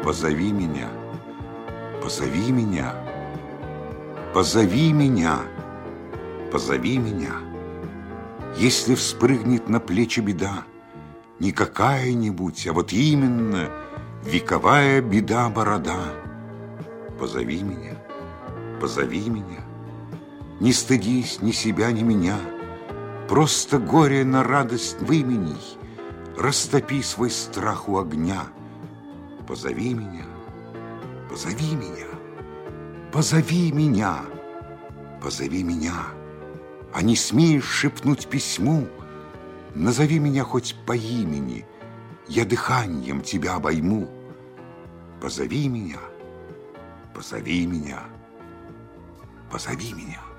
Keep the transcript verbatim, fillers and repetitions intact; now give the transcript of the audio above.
Позови меня, позови меня, позови меня, позови меня. Если вспрыгнет на плечи беда, не какая-нибудь, а вот именно вековая беда-борода, позови меня, позови меня. Не стыдись ни себя, ни меня, просто горе на радость выменей, растопи свой страх у огня. Позови меня, позови меня, позови меня, позови меня. А не смеешь шепнуть письму, назови меня хоть по имени, я дыханием тебя обойму. Позови меня, позови меня, позови меня.